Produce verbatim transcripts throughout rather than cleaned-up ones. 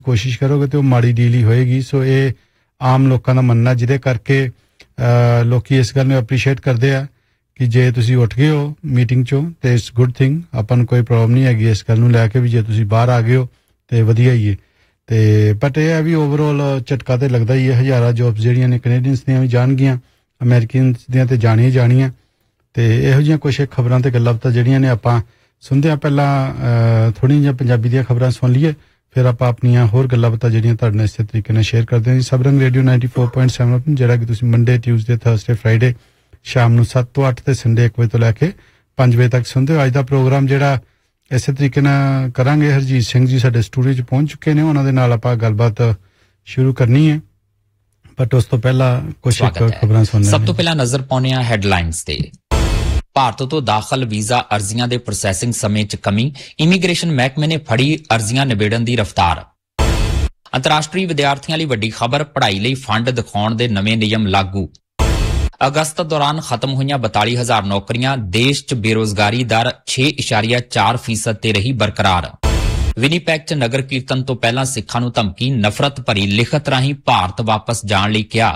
ਕੋਸ਼ਿਸ਼ ਕਰੋਗੇ ਤੇ ਉਹ ਮਾੜੀ ਡੀਲ ਹੀ ਹੋਏਗੀ। ਸੋ ਇਹ ਆਮ ਲੋਕਾਂ ਦਾ ਮੰਨਣਾ, ਜਿਹਦੇ ਕਰਕੇ ਲੋਕੀ ਇਸ ਗੱਲ ਨੂੰ ਐਪਰੀਸ਼ੀਏਟ ਕਰਦੇ ਆ ਕਿ ਜੇ ਤੁਸੀਂ ਉੱਠ ਗਏ ਹੋ ਮੀਟਿੰਗ ਚੋਂ ਤੇ ਇਟਸ ਗੁੱਡ ਥਿੰਗ, ਆਪਾਂ ਨੂੰ ਕੋਈ ਪ੍ਰੋਬਲਮ ਨਹੀਂ ਹੈਗੀ ਇਸ ਗੱਲ ਨੂੰ ਲੈ ਕੇ ਵੀ ਜੇ ਤੁਸੀਂ ਬਾਹਰ ਆ ਗਏ ਹੋ ਤੇ ਵਧੀਆ ਹੀ ਹੈ। ਤੇ ਬਟ ਇਹ ਹੈ ਵੀ ਓਵਰਆਲ ਝਟਕਾ ਤੇ ਲੱਗਦਾ ਹੀ ਹੈ। ਹਜ਼ਾਰਾਂ ਜੋਬਸ ਜਿਹੜੀਆਂ ਨੇ ਕੈਨੇਡੀਅਨਸ ਦੀਆਂ ਵੀ ਜਾਣਗੀਆਂ, ਅਮਰੀਕਨਸ ਦੀਆਂ ਤੇ ਜਾਣੀਆਂ ਹੀ ਜਾਣੀਆਂ। ਤੇ ਇਹੋ ਜਿਹੀਆਂ ਕੁਛ ਖਬਰਾਂ ਤੇ ਗੱਲਾਂ ਬਾਤਾਂ ਜਿਹੜੀਆਂ ਨੇ ਆਪਾਂ ਸੁਣਦੇ ਹਾਂ। ਪਹਿਲਾਂ ਥੋੜ੍ਹੀਆਂ ਜਿਹੀਆਂ ਪੰਜਾਬੀ ਦੀਆਂ ਖਬਰਾਂ ਸੁਣ ਲਈਏ, ਫਿਰ ਆਪਾਂ ਆਪਣੀਆਂ ਹੋਰ ਗੱਲਾਂ ਬਾਤਾਂ ਜਿਹੜੀਆਂ ਤੁਹਾਡੇ ਨਾਲ ਇਸੇ ਤਰੀਕੇ ਨਾਲ ਸ਼ੇਅਰ ਕਰਦੇ ਹਾਂ। ਸਬਰੰਗ radio ninety four point seven, ਜਿਹੜਾ ਕਿ ਤੁਸੀਂ ਮੰਡੇ, ਟਿਊਜ਼ਡੇ, ਥਰਸਡੇ, ਫਰਾਈਡੇ ਸ਼ਾਮ ਨੂੰ ਸੱਤ ਤੋਂ ਅੱਠ ਤੇ ਸੰਡੇ ਇੱਕ ਵਜੇ ਤੋਂ ਲੈ ਕੇ ਪੰਜ ਵਜੇ ਤੱਕ ਸੁਣਦੇ ਹੋ। ਅੱਜ ਦਾ ਪ੍ਰੋਗਰਾਮ ਜਿਹੜਾ ਇਸੇ ਤਰੀਕੇ ਨਾਲ ਕਰਾਂਗੇ। ਹਰਜੀਤ ਸਿੰਘ ਜੀ ਸਾਡੇ ਸਟੂਡੀਓ 'ਚ ਪਹੁੰਚ ਚੁੱਕੇ ਨੇ, ਉਹਨਾਂ ਦੇ ਨਾਲ ਆਪਾਂ ਗੱਲਬਾਤ ਸ਼ੁਰੂ ਕਰਨੀ ਹੈ। ਬਟ ਉਸ ਤੋਂ ਪਹਿਲਾਂ ਕੁਝ ਖਬਰਾਂ ਸੁਣਨੇ। ਸਭ ਤੋਂ ਪਹਿਲਾਂ ਨਜ਼ਰ ਪਾਉਂਦੇ ਹਾਂ ਹੈਡਲਾਈਨਸ ਤੇ। ਭਾਰਤ ਤੋਂ ਦਾਖਲ ਵੀਜ਼ਾ ਅਰਜ਼ੀਆਂ ਦੇ ਪ੍ਰੋਸੈਸਿੰਗ ਸਮੇਂ 'ਚ ਕਮੀ, ਇਮੀਗ੍ਰੇਸ਼ਨ ਮਹਿਕਮੇ ਨੇ ਫੜੀ ਅਰਜ਼ੀਆਂ ਨਿਬੇੜਨ ਦੀ ਰਫ਼ਤਾਰ। ਅੰਤਰਰਾਸ਼ਟਰੀ ਵਿਦਿਆਰਥੀਆਂ ਲਈ ਵੱਡੀ ਖਬਰ, ਪੜ੍ਹਾਈ ਲਈ ਫੰਡ ਦਿਖਾਉਣ ਦੇ ਨਵੇਂ ਨਿਯਮ ਲਾਗੂ। ਅਗਸਤ ਦੌਰਾਨ ਖਤਮ ਹੋਈਆਂ ਬਤਾਲੀ ਹਜ਼ਾਰ ਨੌਕਰੀਆਂ, ਦੇਸ਼ 'ਚ ਬੇਰੋਜ਼ਗਾਰੀ ਦਰ ਛੇ ਇਸ਼ਾਰੀਆ ਚਾਰ ਫੀਸਦ ਤੇ ਰਹੀ ਬਰਕਰਾਰ। ਵਿਨੀਪੈਗ 'ਚ ਨਗਰ ਕੀਰਤਨ ਤੋਂ ਪਹਿਲਾਂ ਸਿੱਖਾਂ ਨੂੰ ਧਮਕੀ, ਨਫ਼ਰਤ ਭਰੀ ਲਿਖਤ ਰਾਹੀਂ ਭਾਰਤ ਵਾਪਸ ਜਾਣ ਲਈ ਕਿਹਾ।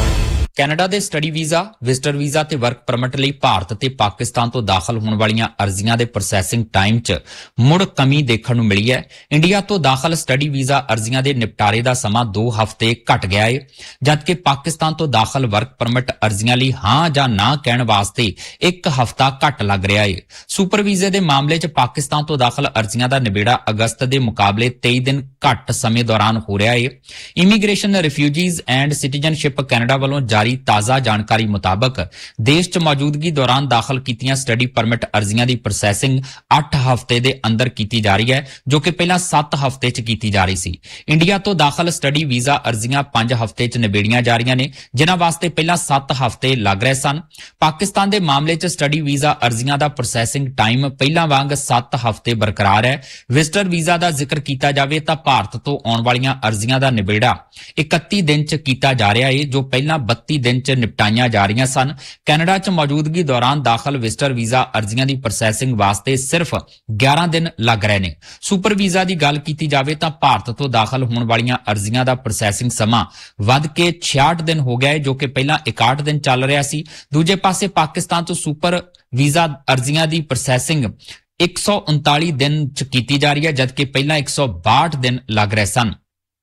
ਕੈਨੇਡਾ ਦੇ ਸਟੱਡੀ ਵੀਜ਼ਾ, ਵਿਜ਼ਟਰ ਵੀਜ਼ਾ ਤੇ ਵਰਕ ਪਰਮਿਟ ਲਈ ਭਾਰਤ ਤੇ ਪਾਕਿਸਤਾਨ ਤੋਂ ਦਾਖਲ ਹੋਣ ਵਾਲੀਆਂ ਅਰਜ਼ੀਆਂ ਦੇ ਪ੍ਰੋਸੈਸਿੰਗ ਟਾਈਮ 'ਚ ਮੁੜ ਕਮੀ ਦੇਖਣ ਨੂੰ ਮਿਲੀ ਹੈ। ਇੰਡੀਆ ਤੋਂ ਦਾਖਲ ਸਟੱਡੀ ਵੀਜ਼ਾ ਅਰਜ਼ੀਆਂ ਦੇ ਨਿਪਟਾਰੇ ਦਾ ਸਮਾਂ ਦੋ ਹਫ਼ਤੇ ਘਟ ਗਿਆ ਹੈ, ਜਦਕਿ ਪਾਕਿਸਤਾਨ ਤੋਂ ਦਾਖਲ ਵਰਕ ਪਰਮਿਟ ਅਰਜ਼ੀਆਂ ਲਈ ਹਾਂ ਜਾਂ ਨਾ ਕਹਿਣ ਵਾਸਤੇ ਇੱਕ ਹਫ਼ਤਾ ਘੱਟ ਲੱਗ ਰਿਹਾ ਹੈ। ਸੁਪਰ ਵੀਜ਼ੇ ਦੇ ਮਾਮਲੇ 'ਚ ਪਾਕਿਸਤਾਨ ਤੋਂ ਦਾਖਲ ਅਰਜ਼ੀਆਂ ਦਾ ਨਿਬੇੜਾ ਅਗਸਤ ਦੇ ਮੁਕਾਬਲੇ ਤੇਈ ਦਿਨ ਘੱਟ ਸਮੇਂ ਦੌਰਾਨ ਹੋ ਰਿਹਾ ਹੈ। Immigration, refugees and citizenship Canada ਵੱਲੋਂ ਜਾਰੀ ਤਾਜ਼ਾ ਜਾਣਕਾਰੀ ਮੁਤਾਬਕ ਦੇਸ਼ 'ਚ ਮੌਜੂਦਗੀ ਦੌਰਾਨ ਦਾਖਲ ਕੀਤੀਆਂ ਸਟੱਡੀ ਪਰਮਿਟ ਅਰਜ਼ੀਆਂ ਦੀ ਪ੍ਰੋਸੈਸਿੰਗ ਅੱਠ ਹਫ਼ਤੇ ਦੇ ਅੰਦਰ ਕੀਤੀ ਜਾ ਰਹੀ ਹੈ, ਜੋ ਕਿ ਪਹਿਲਾਂ ਸੱਤ ਹਫ਼ਤੇ 'ਚ ਕੀਤੀ ਜਾ ਰਹੀ ਸੀ। ਇੰਡੀਆ ਤੋਂ ਦਾਖਲ ਸਟੱਡੀ ਵੀਜ਼ਾ ਅਰਜ਼ੀਆਂ ਪੰਜ ਹਫ਼ਤੇ 'ਚ ਨਿਬੇੜੀਆਂ ਜਾ ਰਹੀਆਂ ਨੇ, ਜਿਨ੍ਹਾਂ ਵਾਸਤੇ ਪਹਿਲਾਂ ਸੱਤ ਹਫ਼ਤੇ ਲੱਗ ਰਹੇ ਸਨ। ਪਾਕਿਸਤਾਨ ਦੇ ਮਾਮਲੇ 'ਚ ਸਟੱਡੀ ਵੀਜ਼ਾ ਅਰਜ਼ੀਆਂ ਦਾ ਪ੍ਰੋਸੈਸਿੰਗ ਟਾਈਮ ਪਹਿਲਾਂ ਵਾਂਗ ਸੱਤ ਹਫ਼ਤੇ ਬਰਕਰਾਰ ਹੈ। ਵਿਜ਼ਟਰ ਵੀਜ਼ਾ ਦਾ ਜ਼ਿਕਰ ਕੀਤਾ ਜਾਵੇ ਤਾਂ ਭਾਰਤ ਤੋਂ ਆਉਣ ਵਾਲੀਆਂ ਅਰਜ਼ੀਆਂ ਦਾ ਨਿਬੇੜਾ ਇਕੱਤੀ ਦਿਨ 'ਚ ਕੀਤਾ ਜਾ ਰਿਹਾ ਹੈ, ਜੋ ਪਹਿਲਾਂ ਬੱਤੀ ਦਿਨ 'ਚ ਨਿਪਟਾਈਆਂ ਜਾ ਰਹੀਆਂ ਸਨ। ਕੈਨੇਡਾ 'ਚ ਮੌਜੂਦਗੀ ਦੌਰਾਨ ਦਾਖਲ ਵਿਜ਼ਟਰ ਵੀਜ਼ਾ ਅਰਜ਼ੀਆਂ ਦੀ ਪ੍ਰੋਸੈਸਿੰਗ ਵਾਸਤੇ ਸਿਰਫ ਗਿਆਰਾਂ ਦਿਨ ਲੱਗ ਰਹੇ ਨੇ। ਸੁਪਰ ਵੀਜ਼ਾ ਦੀ ਗੱਲ ਕੀਤੀ ਜਾਵੇ ਤਾਂ ਭਾਰਤ ਤੋਂ ਦਾਖਲ ਹੋਣ ਵਾਲੀਆਂ ਅਰਜ਼ੀਆਂ ਦਾ ਪ੍ਰੋਸੈਸਿੰਗ ਸਮਾਂ ਵੱਧ ਕੇ ਛਿਆਹਠ ਦਿਨ ਹੋ ਗਿਆ ਹੈ, ਜੋ ਕਿ ਪਹਿਲਾਂ ਇਕਾਹਠ ਦਿਨ ਚੱਲ ਰਿਹਾ ਸੀ। ਦੂਜੇ ਪਾਸੇ ਪਾਕਿਸਤਾਨ ਤੋਂ ਸੁਪਰ ਵੀਜ਼ਾ ਅਰਜ਼ੀਆਂ ਦੀ ਪ੍ਰੋਸੈਸਿੰਗ ਇੱਕ ਸੌ ਉਨਤਾਲੀ ਦਿਨ 'ਚ ਕੀਤੀ ਜਾ ਰਹੀ ਹੈ, ਜਦਕਿ ਪਹਿਲਾਂ ਇੱਕ ਸੌ ਬਾਹਠ ਦਿਨ ਲੱਗ ਰਹੇ ਸਨ।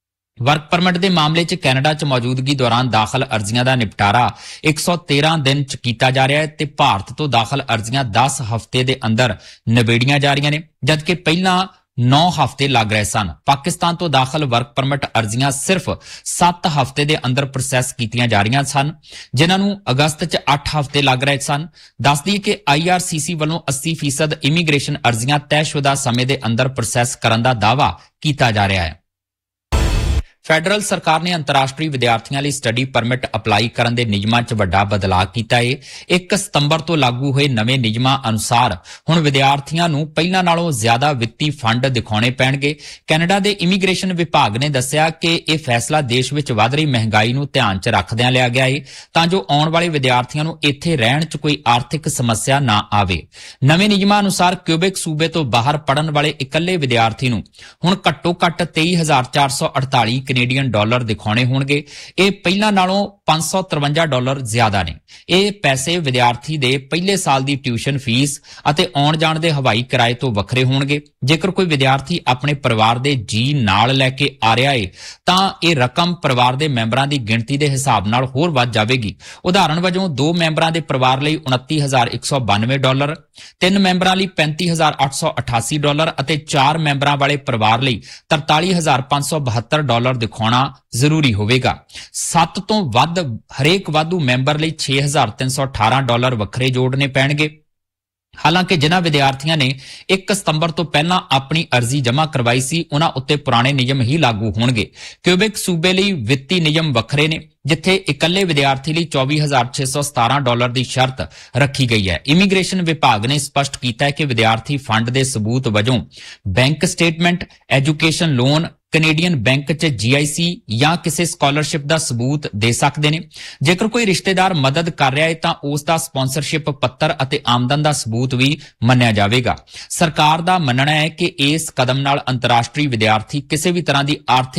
ਵਰਕ ਪਰਮਿਟ ਦੇ ਮਾਮਲੇ 'ਚ ਕੈਨੇਡਾ 'ਚ ਮੌਜੂਦਗੀ ਦੌਰਾਨ ਦਾਖਲ ਅਰਜ਼ੀਆਂ ਦਾ ਨਿਪਟਾਰਾ ਇੱਕ ਸੌ ਤੇਰਾਂ ਦਿਨ 'ਚ ਕੀਤਾ ਜਾ ਰਿਹਾ ਹੈ ਤੇ ਭਾਰਤ ਤੋਂ ਦਾਖਲ ਅਰਜ਼ੀਆਂ ਦਸ ਹਫ਼ਤੇ ਦੇ ਅੰਦਰ ਨਿਬੇੜੀਆਂ ਜਾ ਰਹੀਆਂ ਨੇ, ਜਦਕਿ ਪਹਿਲਾਂ ਨੌ ਹਫ਼ਤੇ ਲੱਗ ਰਹੇ ਸਨ। ਪਾਕਿਸਤਾਨ ਤੋਂ ਦਾਖਲ ਵਰਕ ਪਰਮਿਟ ਅਰਜ਼ੀਆਂ ਸਿਰਫ ਸੱਤ ਹਫ਼ਤੇ ਦੇ ਅੰਦਰ ਪ੍ਰੋਸੈਸ ਕੀਤੀਆਂ ਜਾ ਰਹੀਆਂ ਸਨ, ਜਿਨ੍ਹਾਂ ਨੂੰ ਅਗਸਤ 'ਚ ਅੱਠ ਹਫ਼ਤੇ ਲੱਗ ਰਹੇ ਸਨ। ਦੱਸ ਦਈਏ ਕਿ ਆਈ ਆਰ ਸੀ ਸੀ ਵੱਲੋਂ ਅੱਸੀ ਫੀਸਦ ਇਮੀਗ੍ਰੇਸ਼ਨ ਅਰਜ਼ੀਆਂ ਤੈਅਸ਼ੁਦਾ ਸਮੇਂ ਦੇ ਅੰਦਰ ਪ੍ਰੋਸੈਸ ਕਰਨ ਦਾ ਦਾਅਵਾ ਕੀਤਾ ਜਾ ਰਿਹਾ ਹੈ। ਫੈਡਰਲ ਸਰਕਾਰ ਨੇ ਅੰਤਰਰਾਸ਼ਟਰੀ ਵਿਦਿਆਰਥੀਆਂ ਲਈ ਸਟੱਡੀ ਪਰਮਿਟ ਅਪਲਾਈ ਕਰਨ ਦੇ ਨਿਯਮਾਂ 'ਚ ਵੱਡਾ ਬਦਲਾਅ ਕੀਤਾ ਹੈ। ਇੱਕ ਸਤੰਬਰ ਤੋਂ ਲਾਗੂ ਹੋਏ ਨਵੇਂ ਨਿਯਮਾਂ ਅਨੁਸਾਰ ਹੁਣ ਵਿਦਿਆਰਥੀਆਂ ਨੂੰ ਪਹਿਲਾਂ ਨਾਲੋਂ ਜ਼ਿਆਦਾ ਵਿੱਤੀ ਫੰਡ ਦਿਖਾਉਣੇ ਪੈਣਗੇ। ਕੈਨੇਡਾ ਦੇ ਇਮੀਗ੍ਰੇਸ਼ਨ ਵਿਭਾਗ ਨੇ ਦੱਸਿਆ ਕਿ ਇਹ ਫੈਸਲਾ ਦੇਸ਼ ਵਿੱਚ ਵਧ ਰਹੀ ਮਹਿੰਗਾਈ ਨੂੰ ਧਿਆਨ 'ਚ ਰੱਖਦਿਆਂ ਲਿਆ ਗਿਆ ਹੈ, ਤਾਂ ਜੋ ਆਉਣ ਵਾਲੇ ਵਿਦਿਆਰਥੀਆਂ ਨੂੰ ਇੱਥੇ ਰਹਿਣ 'ਚ ਕੋਈ ਆਰਥਿਕ ਸਮੱਸਿਆ ਨਾ ਆਵੇ। ਨਵੇਂ ਨਿਯਮਾਂ ਅਨੁਸਾਰ ਕਿਊਬਿਕ ਸੂਬੇ ਤੋਂ ਬਾਹਰ ਪੜ੍ਹਨ ਵਾਲੇ ਇਕੱਲੇ ਵਿਦਿਆਰਥੀ ਨੂੰ ਹੁਣ ਘੱਟੋ ਘੱਟ ਤੇਈ ਹਜ਼ਾਰ ਚਾਰ ਸੌ ਅੜਤਾਲੀ ਕੈਨੇਡੀਅਨ ਡਾਲਰ ਦਿਖਾਉਣੇ ਹੋਣਗੇ। ਇਹ ਪਹਿਲਾਂ ਨਾਲੋਂ ਪੰਜ ਸੌ ਤਰਵੰਜਾ ਡਾਲਰ ਜ਼ਿਆਦਾ ਨੇ। ਇਹ ਪੈਸੇ ਵਿਦਿਆਰਥੀ ਦੇ ਪਹਿਲੇ ਸਾਲ ਦੀ ਟਿਊਸ਼ਨ ਫੀਸ ਅਤੇ ਆਉਣ ਜਾਣ ਦੇ ਹਵਾਈ ਕਿਰਾਏ ਤੋਂ ਵੱਖਰੇ ਹੋਣਗੇ। ਜੇਕਰ ਕੋਈ ਵਿਦਿਆਰਥੀ ਆਪਣੇ ਪਰਿਵਾਰ ਦੇ ਜੀਅ ਨਾਲ ਲੈ ਕੇ ਆ ਰਿਹਾ ਹੈ ਤਾਂ ਇਹ ਰਕਮ ਪਰਿਵਾਰ ਦੇ ਮੈਂਬਰਾਂ ਦੀ ਗਿਣਤੀ ਦੇ ਹਿਸਾਬ ਨਾਲ ਹੋਰ ਵੱਧ ਜਾਵੇਗੀ। ਉਦਾਹਰਣ ਵਜੋਂ ਦੋ ਮੈਂਬਰਾਂ ਦੇ ਪਰਿਵਾਰ ਲਈ ਉਨੱਤੀ ਹਜ਼ਾਰ ਇੱਕ ਸੌ ਬਾਨਵੇਂ ਡਾਲਰ, ਤਿੰਨ ਮੈਂਬਰਾਂ ਲਈ ਪੈਂਤੀ ਹਜ਼ਾਰ ਅੱਠ ਸੌ ਅਠਾਸੀ ਡਾਲਰ ਅਤੇ ਚਾਰ ਮੈਂਬਰਾਂ ਵਾਲੇ ਪਰਿਵਾਰ ਲਈ ਤਰਤਾਲੀ ਹਜ਼ਾਰ ਪੰਜ ਸੌ ਬਹੱਤਰ ਡਾਲਰ ਦਿਖਾਉਣਾ ਜ਼ਰੂਰੀ ਹੋਵੇਗਾ। ਸੱਤ ਤੋਂ ਵੱਧ ਹਰੇਕ ਵਾਧੂ ਮੈਂਬਰ ਲਈ ਛੇ ਹਜ਼ਾਰ ਤਿੰਨ ਸੌ ਅਠਾਰਾਂ ਡਾਲਰ ਵੱਖਰੇ ਜੋੜਨੇ ਪੈਣਗੇ। ਹਾਲਾਂਕਿ ਜਿਨ੍ਹਾਂ ਵਿਦਿਆਰਥੀਆਂ ਨੇ ਇੱਕ ਸਤੰਬਰ ਤੋਂ ਪਹਿਲਾਂ ਆਪਣੀ ਅਰਜ਼ੀ ਜਮ੍ਹਾਂ ਕਰਵਾਈ ਸੀ, ਉਹਨਾਂ ਉੱਤੇ ਪੁਰਾਣੇ ਨਿਯਮ ਹੀ ਲਾਗੂ ਹੋਣਗੇ। ਕਿਊਬਿਕ ਸੂਬੇ ਲਈ ਵਿੱਤੀ ਨਿਯਮ ਵੱਖਰੇ ਨੇ, ਜਿੱਥੇ ਇਕੱਲੇ ਵਿਦਿਆਰਥੀ ਲਈ ਚੌਵੀ ਹਜ਼ਾਰ ਛੇ ਸੌ ਸਤਾਰਾਂ ਡਾਲਰ ਦੀ ਸ਼ਰਤ ਰੱਖੀ ਗਈ ਹੈ। ਇਮੀਗ੍ਰੇਸ਼ਨ ਵਿਭਾਗ ਨੇ ਸਪਸ਼ਟ ਕੀਤਾ ਹੈ ਕਿ ਵਿਦਿਆਰਥੀ ਫੰਡ ਦੇ ਸਬੂਤ ਵਜੋਂ bank statement, education loan, Canadian bank 'ਚ ਜੀ ਆਈ ਸੀ ਜਾਂ ਕਿਸੇ ਸਕਾਲਰਸ਼ਿਪ ਦਾ ਸਬੂਤ ਦੇ ਸਕਦੇ ਨੇ। ਜੇਕਰ ਕੋਈ ਰਿਸ਼ਤੇਦਾਰ ਮਦਦ ਕਰ ਰਿਹਾ ਹੈ ਤਾਂ ਉਸ ਦਾ ਸਪਾਂਸਰਸ਼ਿਪ ਪੱਤਰ ਅਤੇ ਆਮਦਨ ਦਾ ਸਬੂਤ ਵੀ ਮੰਨਿਆ ਜਾਵੇਗਾ। ਸਰਕਾਰ ਦਾ ਮੰਨਣਾ ਹੈ ਕਿ ਇਸ ਕਦਮ ਨਾਲ ਅੰਤਰਰਾਸ਼ਟਰੀ ਵਿਦਿਆਰਥੀ ਕਿਸੇ ਵੀ ਤਰ੍ਹਾਂ ਦੀ ਆਰਥਿਕ